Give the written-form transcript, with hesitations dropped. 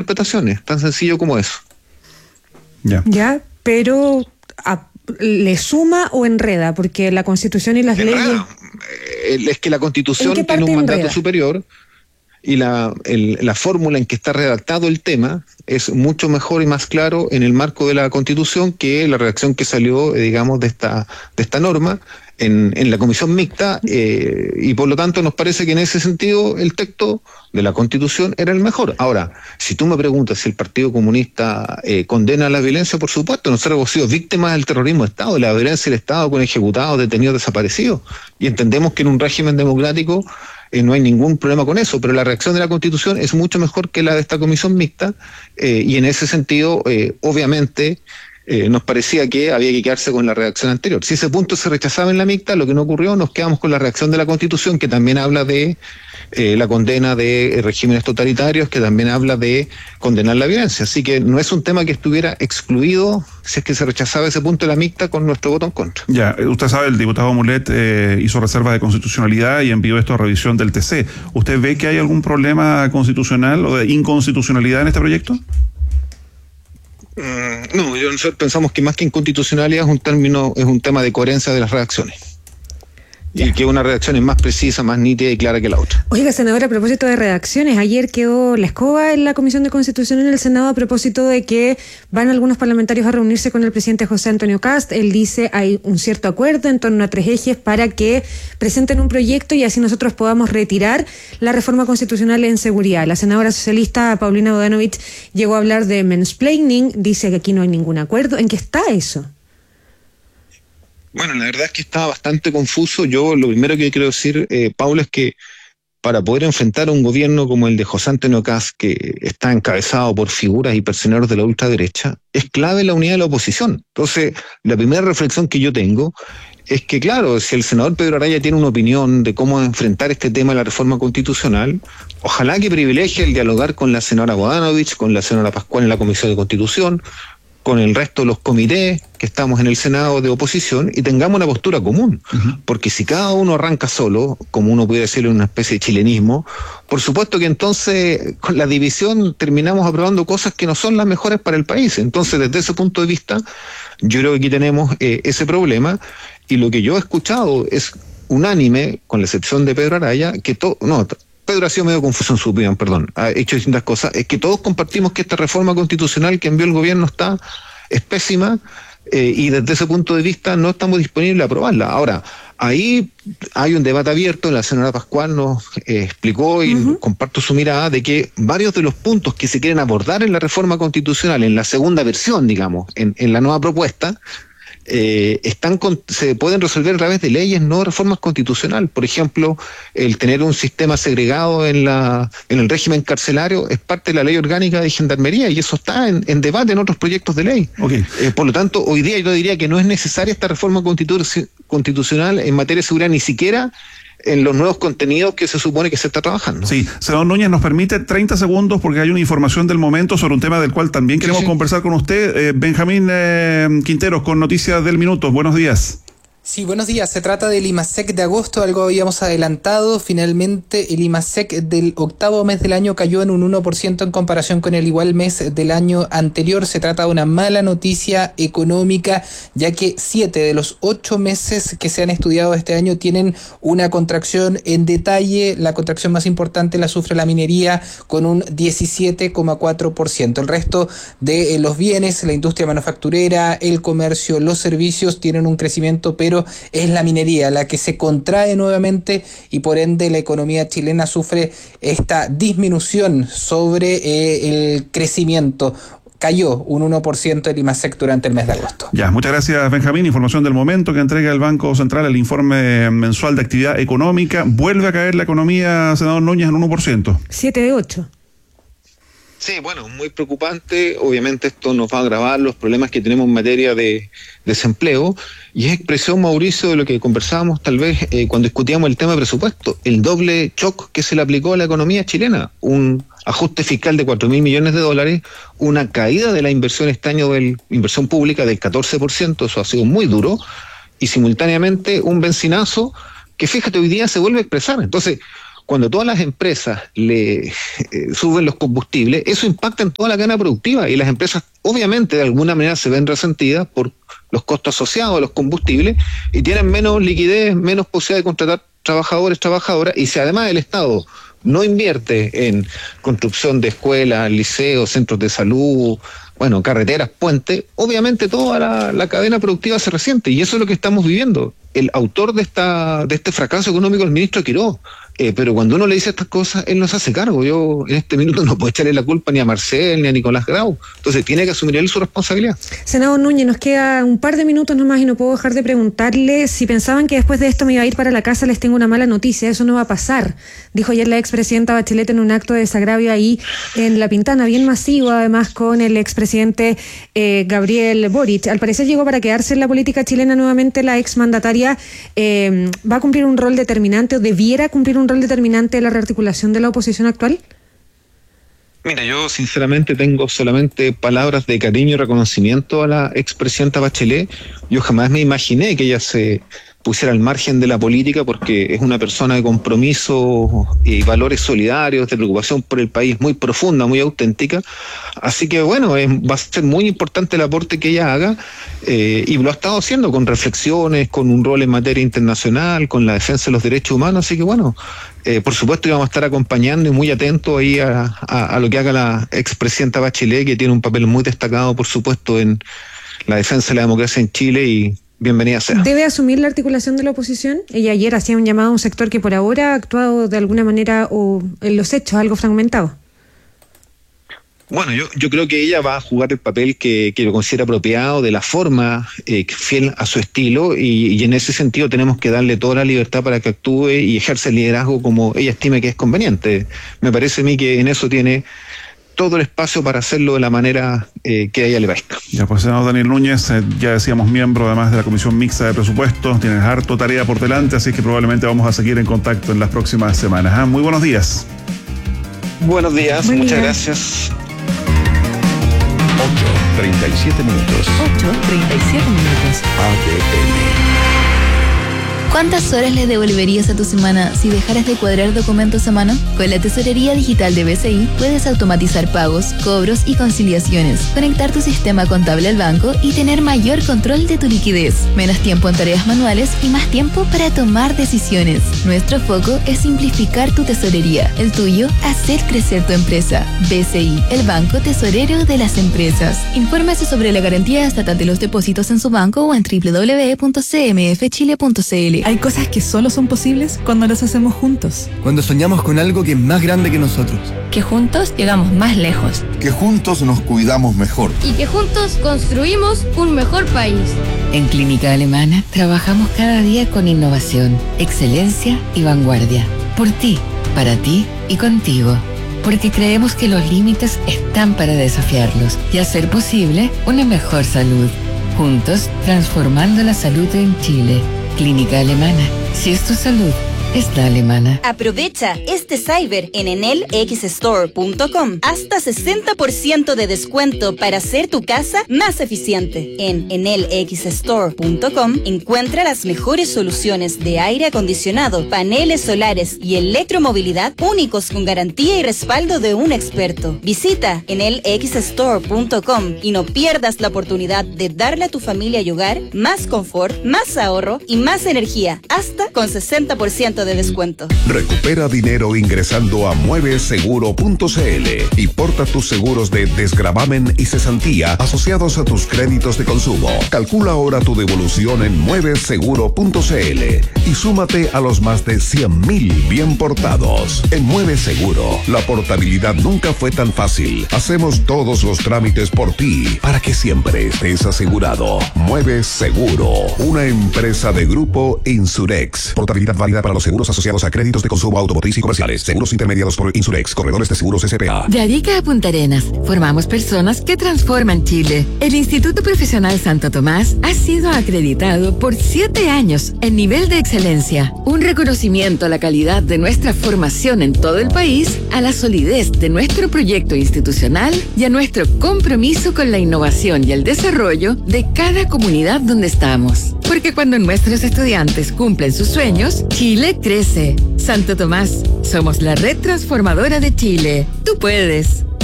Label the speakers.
Speaker 1: interpretaciones, tan sencillo como eso.
Speaker 2: Ya, pero ¿le suma o enreda? Porque la Constitución y las leyes...
Speaker 1: Es que la Constitución tiene un mandato superior y la fórmula en que está redactado el tema es mucho mejor y más claro en el marco de la Constitución que la redacción que salió, digamos, de esta norma en la comisión mixta, y por lo tanto nos parece que en ese sentido el texto de la Constitución era el mejor. Ahora, si tú me preguntas si el Partido Comunista condena la violencia, por supuesto, nosotros hemos sido víctimas del terrorismo de Estado, de la violencia del Estado con ejecutados, detenidos, desaparecidos, y entendemos que en un régimen democrático no hay ningún problema con eso, pero la reacción de la Constitución es mucho mejor que la de esta comisión mixta, y en ese sentido, obviamente, nos parecía que había que quedarse con la redacción anterior. Si ese punto se rechazaba en la mixta, lo que no ocurrió, nos quedamos con la redacción de la Constitución, que también habla de la condena de regímenes totalitarios, que también habla de condenar la violencia. Así que no es un tema que estuviera excluido si es que se rechazaba ese punto de la mixta con nuestro voto en contra.
Speaker 3: Ya, usted sabe, el diputado Mulet hizo reservas de constitucionalidad y envió esto a revisión del TC. ¿Usted ve que hay algún problema constitucional o de inconstitucionalidad en este proyecto?
Speaker 1: No, nosotros pensamos que más que inconstitucionalidad es un tema de coherencia de las redacciones. Y que una redacción es más precisa, más nítida y clara que la otra.
Speaker 2: Oiga, senadora, a propósito de redacciones, ayer quedó la escoba en la Comisión de Constitución en el Senado a propósito de que van algunos parlamentarios a reunirse con el presidente José Antonio Kast. Él dice hay un cierto acuerdo en torno a 3 ejes para que presenten un proyecto y así nosotros podamos retirar la reforma constitucional en seguridad. La senadora socialista Paulina Bodanovich llegó a hablar de mansplaining, dice que aquí no hay ningún acuerdo. ¿En qué está eso?
Speaker 1: Bueno, la verdad es que estaba bastante confuso. Yo lo primero que quiero decir, Paula, es que para poder enfrentar a un gobierno como el de José Antonio Kast, que está encabezado por figuras y personeros de la ultraderecha, es clave la unidad de la oposición. Entonces, la primera reflexión que yo tengo es que, claro, si el senador Pedro Araya tiene una opinión de cómo enfrentar este tema de la reforma constitucional, ojalá que privilegie el dialogar con la senadora Bodanovich, con la senadora Pascual en la Comisión de Constitución, con el resto de los comités que estamos en el Senado de oposición y tengamos una postura común. Porque si cada uno arranca solo, como uno puede decirlo en una especie de chilenismo, por supuesto que entonces con la división terminamos aprobando cosas que no son las mejores para el país. Entonces, desde ese punto de vista, yo creo que aquí tenemos ese problema, y lo que yo he escuchado es unánime, con la excepción de Pedro Araya, que Pedro ha sido medio confuso en su opinión, perdón, ha hecho distintas cosas, es que todos compartimos que esta reforma constitucional que envió el gobierno es pésima, y desde ese punto de vista no estamos disponibles a aprobarla. Ahora, ahí hay un debate abierto, la senadora Pascual nos explicó y comparto su mirada de que varios de los puntos que se quieren abordar en la reforma constitucional, en la segunda versión, digamos, en la nueva propuesta, se pueden resolver a través de leyes, no reformas constitucionales. Por ejemplo, el tener un sistema segregado en el régimen carcelario es parte de la ley orgánica de gendarmería, y eso está en debate en otros proyectos de ley. Por lo tanto, hoy día yo diría que no es necesaria esta reforma constitucional en materia de seguridad, ni siquiera en los nuevos contenidos que se supone que se está trabajando.
Speaker 3: Sí, senador Núñez, nos permite 30 segundos porque hay una información del momento sobre un tema del cual también queremos conversar con usted. Benjamín Quinteros, con Noticias del Minuto. Buenos días.
Speaker 4: Sí, buenos días. Se trata del IMASEC de agosto, algo habíamos adelantado. Finalmente, el IMASEC del octavo mes del año cayó en un 1% en comparación con el igual mes del año anterior. Se trata de una mala noticia económica, ya que 7 de los 8 meses que se han estudiado este año tienen una contracción en detalle. La contracción más importante la sufre la minería, con un 17,4%. El resto de los bienes, la industria manufacturera, el comercio, los servicios, tienen un crecimiento, pero es la minería la que se contrae nuevamente, y por ende la economía chilena sufre esta disminución sobre el crecimiento. Cayó un 1% el IMASEC durante el mes de agosto.
Speaker 3: Ya, muchas gracias, Benjamín. Información del momento que entrega el Banco Central, el informe mensual de actividad económica. Vuelve a caer la economía, senador Núñez, en 1%.
Speaker 2: 7 de 8.
Speaker 1: Sí, bueno, muy preocupante. Obviamente esto nos va a agravar los problemas que tenemos en materia de desempleo, y es expresión, Mauricio, de lo que conversábamos tal vez cuando discutíamos el tema de presupuesto, el doble shock que se le aplicó a la economía chilena, un ajuste fiscal de 4.000 millones de dólares, una caída de la inversión este año, de inversión pública del 14%, eso ha sido muy duro, y simultáneamente un benzinazo que, fíjate, hoy día se vuelve a expresar. Entonces, cuando todas las empresas le suben los combustibles, eso impacta en toda la cadena productiva y las empresas obviamente de alguna manera se ven resentidas por los costos asociados a los combustibles y tienen menos liquidez, menos posibilidad de contratar trabajadores, trabajadoras, y si además el Estado no invierte en construcción de escuelas, liceos, centros de salud, bueno, carreteras, puentes, obviamente toda la cadena productiva se resiente, y eso es lo que estamos viviendo. El autor de este fracaso económico es el ministro Quirós, pero cuando uno le dice estas cosas, él no se hace cargo. Yo en este minuto no puedo echarle la culpa ni a Marcel ni a Nicolás Grau, entonces tiene que asumir él su responsabilidad.
Speaker 2: Senador Núñez, nos queda un par de minutos nomás y no puedo dejar de preguntarle si pensaban que después de esto me iba a ir para la casa. Les tengo una mala noticia, eso no va a pasar, dijo ayer la expresidenta Bachelet en un acto de desagravio ahí en La Pintana, bien masivo además, con el expresidente Gabriel Boric. Al parecer llegó para quedarse en la política chilena nuevamente. La exmandataria va a cumplir un rol determinante o debiera cumplir un rol determinante en la rearticulación de la oposición actual.
Speaker 1: Mira, yo sinceramente tengo solamente palabras de cariño y reconocimiento a la expresidenta Bachelet. Yo jamás me imaginé que ella se pusiera al margen de la política, porque es una persona de compromiso y valores solidarios, de preocupación por el país muy profunda, muy auténtica. Así que bueno, va a ser muy importante el aporte que ella haga, y lo ha estado haciendo con reflexiones, con un rol en materia internacional, con la defensa de los derechos humanos. Así que bueno, por supuesto íbamos a estar acompañando y muy atentos ahí a lo que haga la expresidenta Bachelet, que tiene un papel muy destacado, por supuesto, en la defensa de la democracia en Chile, y bienvenida sea.
Speaker 2: ¿Debe asumir la articulación de la oposición? Ella ayer hacía un llamado a un sector que por ahora ha actuado de alguna manera o en los hechos algo fragmentado.
Speaker 1: Bueno, yo creo que ella va a jugar el papel que lo considera apropiado, de la forma fiel a su estilo, y en ese sentido tenemos que darle toda la libertad para que actúe y ejerza el liderazgo como ella estime que es conveniente. Me parece a mí que en eso tiene todo el espacio para hacerlo de la manera que a ella le parezca.
Speaker 3: Ya, pues, senador Daniel Núñez, ya decíamos, miembro además de la Comisión Mixta de Presupuestos, tienes harto tarea por delante, así que probablemente vamos a seguir en contacto en las próximas semanas. Muy buenos días.
Speaker 1: Buenos días, muchas gracias.
Speaker 5: 8:37 minutos.
Speaker 6: 8:37 minutos.
Speaker 5: ADN.
Speaker 6: ¿Cuántas horas le devolverías a tu semana si dejaras de cuadrar documentos a mano? Con la tesorería digital de BCI puedes automatizar pagos, cobros y conciliaciones, conectar tu sistema contable al banco y tener mayor control de tu liquidez. Menos tiempo en tareas manuales y más tiempo para tomar decisiones. Nuestro foco es simplificar tu tesorería. El tuyo, hacer crecer tu empresa. BCI, el banco tesorero de las empresas. Infórmese sobre la garantía estatal de los depósitos en su banco o en www.cmfchile.cl.
Speaker 7: Hay cosas que solo son posibles cuando las hacemos juntos.
Speaker 8: Cuando soñamos con algo que es más grande que nosotros.
Speaker 9: Que juntos llegamos más lejos.
Speaker 5: Que juntos nos cuidamos mejor.
Speaker 10: Y que juntos construimos un mejor país.
Speaker 11: En Clínica Alemana trabajamos cada día con innovación, excelencia y vanguardia. Por ti, para ti y contigo. Porque creemos que los límites están para desafiarlos y hacer posible una mejor salud. Juntos, transformando la salud en Chile. Clínica Alemana. Si es tu salud, es la alemana.
Speaker 12: Aprovecha este cyber en enelxstore.com. Hasta 60% de descuento para hacer tu casa más eficiente. En enelxstore.com encuentra las mejores soluciones de aire acondicionado, paneles solares y electromovilidad únicos con garantía y respaldo de un experto. Visita enelxstore.com y no pierdas la oportunidad de darle a tu familia y hogar más confort, más ahorro y más energía, hasta con 60% de descuento.
Speaker 5: Recupera dinero ingresando a mueveseguro.cl y porta tus seguros de desgravamen y cesantía asociados a tus créditos de consumo. Calcula ahora tu devolución en mueveseguro.cl y súmate a los más de 100,000 bien portados. En Mueve Seguro, la portabilidad nunca fue tan fácil. Hacemos todos los trámites por ti para que siempre estés asegurado. Mueve Seguro, una empresa de Grupo Insurex. Portabilidad válida para los seguros asociados a créditos de consumo automotriz y comerciales. Seguros intermediados por Insurex, corredores de seguros S.p.A.
Speaker 11: De Arica a Punta Arenas, Formamos personas que transforman Chile. El Instituto Profesional Santo Tomás ha sido acreditado por 7 años en nivel de excelencia. Un reconocimiento a la calidad de nuestra formación en todo el país, a la solidez de nuestro proyecto institucional y a nuestro compromiso con la innovación y el desarrollo de cada comunidad donde estamos. Porque cuando nuestros estudiantes cumplen sus sueños, Chile crece. Santo Tomás, somos la red transformadora de Chile. Tú puedes.